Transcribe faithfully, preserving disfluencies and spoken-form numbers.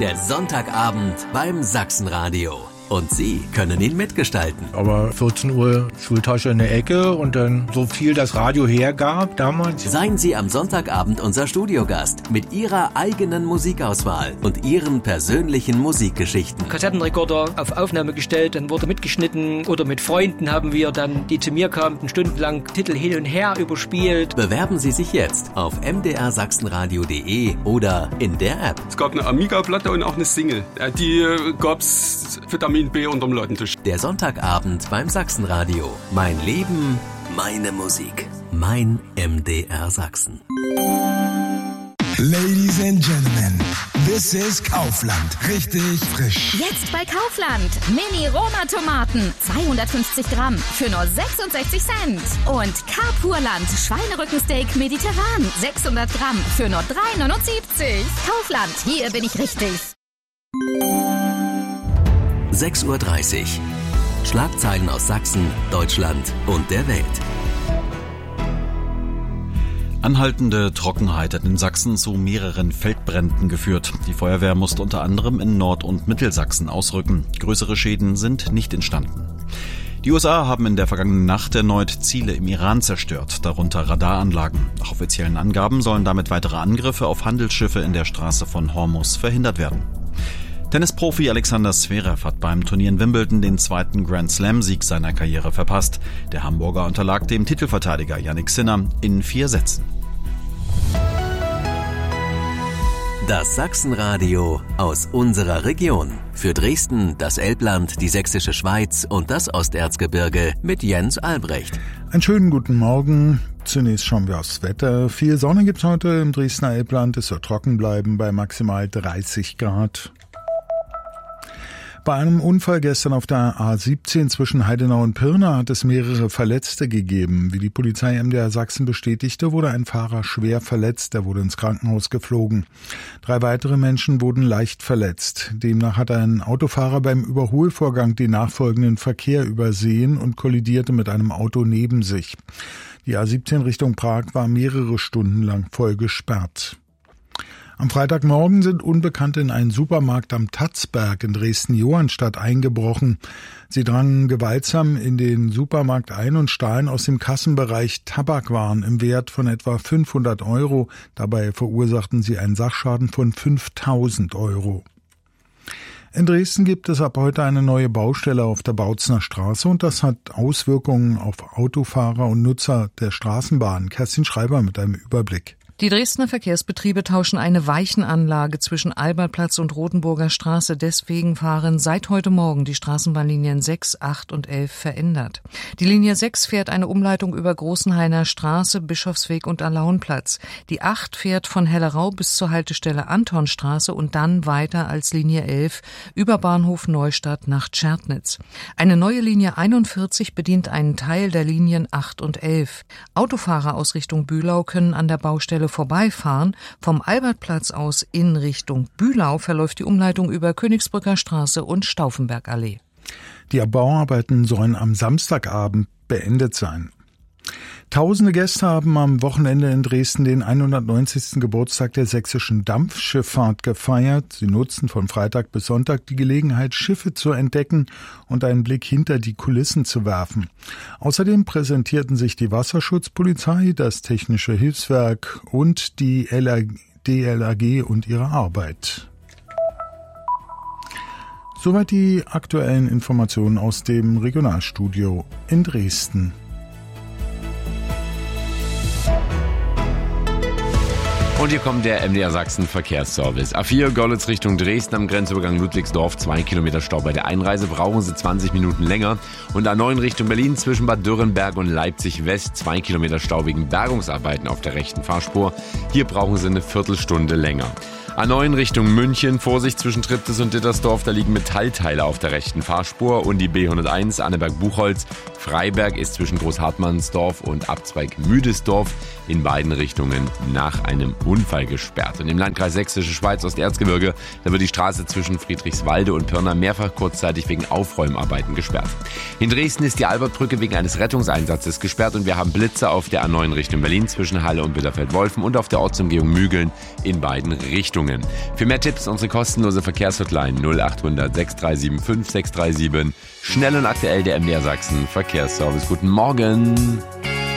Der Sonntagabend beim Sachsenradio. Und Sie können ihn mitgestalten. Aber vierzehn Uhr Schultasche in der Ecke und dann so viel das Radio hergab damals. Seien Sie am Sonntagabend unser Studiogast mit Ihrer eigenen Musikauswahl und Ihren persönlichen Musikgeschichten. Kassettenrekorder auf Aufnahme gestellt, dann wurde mitgeschnitten. Oder mit Freunden haben wir dann, die zu mir kamen, stundenlang Titel hin und her überspielt. Bewerben Sie sich jetzt auf m d r sachsenradio punkt d e oder in der App. Es gab eine Amiga-Platte und auch eine Single. Die gab's Vitamin B unterm Ladentisch. Der Sonntagabend beim Sachsenradio. Mein Leben, meine Musik. Mein M D R Sachsen. Ladies and Gentlemen, this is Kaufland. Richtig frisch. Jetzt bei Kaufland. Mini-Roma-Tomaten. zweihundertfünfzig Gramm für nur sechsundsechzig Cent. Und Carpurland Schweinerückensteak mediterran. sechshundert Gramm für nur drei neunundsiebzig. Kaufland, hier bin ich richtig. sechs Uhr dreißig. Schlagzeilen aus Sachsen, Deutschland und der Welt. Anhaltende Trockenheit hat in Sachsen zu mehreren Feldbränden geführt. Die Feuerwehr musste unter anderem in Nord- und Mittelsachsen ausrücken. Größere Schäden sind nicht entstanden. Die U S A haben in der vergangenen Nacht erneut Ziele im Iran zerstört, darunter Radaranlagen. Nach offiziellen Angaben sollen damit weitere Angriffe auf Handelsschiffe in der Straße von Hormuz verhindert werden. Tennisprofi Alexander Zverev hat beim Turnier in Wimbledon den zweiten Grand-Slam-Sieg seiner Karriere verpasst. Der Hamburger unterlag dem Titelverteidiger Jannik Sinner in vier Sätzen. Das Sachsenradio aus unserer Region. Für Dresden, das Elbland, die Sächsische Schweiz und das Osterzgebirge mit Jens Albrecht. Einen schönen guten Morgen. Zunächst schauen wir aufs Wetter. Viel Sonne gibt's heute im Dresdner Elbland. Es soll trocken bleiben bei maximal dreißig Grad. Bei einem Unfall gestern auf der A siebzehn zwischen Heidenau und Pirna hat es mehrere Verletzte gegeben. Wie die Polizei M D R Sachsen bestätigte, wurde ein Fahrer schwer verletzt. Er wurde ins Krankenhaus geflogen. Drei weitere Menschen wurden leicht verletzt. Demnach hat ein Autofahrer beim Überholvorgang den nachfolgenden Verkehr übersehen und kollidierte mit einem Auto neben sich. Die A siebzehn Richtung Prag war mehrere Stunden lang voll gesperrt. Am Freitagmorgen sind Unbekannte in einen Supermarkt am Tatzberg in Dresden-Johannstadt eingebrochen. Sie drangen gewaltsam in den Supermarkt ein und stahlen aus dem Kassenbereich Tabakwaren im Wert von etwa fünfhundert Euro. Dabei verursachten sie einen Sachschaden von fünftausend Euro. In Dresden gibt es ab heute eine neue Baustelle auf der Bautzner Straße und das hat Auswirkungen auf Autofahrer und Nutzer der Straßenbahn. Kerstin Schreiber mit einem Überblick. Die Dresdner Verkehrsbetriebe tauschen eine Weichenanlage zwischen Albertplatz und Rotenburger Straße. Deswegen fahren seit heute Morgen die Straßenbahnlinien sechs, acht und elf verändert. Die Linie sechs fährt eine Umleitung über Großenhainer Straße, Bischofsweg und Alaunplatz. Die acht fährt von Hellerau bis zur Haltestelle Antonstraße und dann weiter als Linie elf über Bahnhof Neustadt nach Tschernitz. Eine neue Linie einundvierzig bedient einen Teil der Linien acht und elf. Autofahrer aus Richtung Bühlau können an der Baustelle vorbeifahren. Vom Albertplatz aus in Richtung Bühlau verläuft die Umleitung über Königsbrücker Straße und Stauffenbergallee. Die Bauarbeiten sollen am Samstagabend beendet sein. Tausende Gäste haben am Wochenende in Dresden den hundertneunzigsten Geburtstag der sächsischen Dampfschifffahrt gefeiert. Sie nutzten von Freitag bis Sonntag die Gelegenheit, Schiffe zu entdecken und einen Blick hinter die Kulissen zu werfen. Außerdem präsentierten sich die Wasserschutzpolizei, das Technische Hilfswerk und die D L R G und ihre Arbeit. Soweit die aktuellen Informationen aus dem Regionalstudio in Dresden. Und hier kommt der M D R Sachsen Verkehrsservice. A vier Görlitz Richtung Dresden am Grenzübergang Ludwigsdorf. Zwei Kilometer Stau bei der Einreise, brauchen Sie zwanzig Minuten länger. Und A neun Richtung Berlin zwischen Bad Dürrenberg und Leipzig West. Zwei Kilometer Stau wegen Bergungsarbeiten auf der rechten Fahrspur. Hier brauchen Sie eine Viertelstunde länger. A neun Richtung München, Vorsicht zwischen Triptis und Dittersdorf, da liegen Metallteile auf der rechten Fahrspur. Und die B hunderteins Anneberg-Buchholz. Freiberg ist zwischen Großhartmannsdorf und Abzweig Müdesdorf in beiden Richtungen nach einem Unfall gesperrt. Und im Landkreis Sächsische Schweiz Osterzgebirge, da wird die Straße zwischen Friedrichswalde und Pirna mehrfach kurzzeitig wegen Aufräumarbeiten gesperrt. In Dresden ist die Albertbrücke wegen eines Rettungseinsatzes gesperrt und wir haben Blitze auf der A neun Richtung Berlin zwischen Halle und Bitterfeld-Wolfen und auf der Ortsumgehung Mügeln in beiden Richtungen. Meldungen. Für mehr Tipps unsere kostenlose Verkehrshotline null achthundert sechs drei sieben fünf sechs drei sieben. Schnell und aktuell der M D R Sachsen Verkehrsservice. Guten Morgen.